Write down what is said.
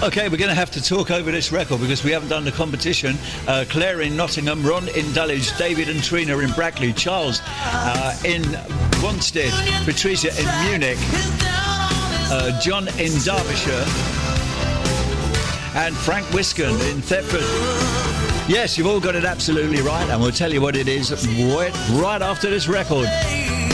Okay, we're going to have to talk over this record because we haven't done the competition. Claire in Nottingham, Ron in Dulwich, David and Trina in Brackley, Charles in Wanstead, Patricia in Munich, John in Derbyshire, and Frank Wiscombe in Thetford. Yes, you've all got it absolutely right, and we'll tell you what it is right after this record.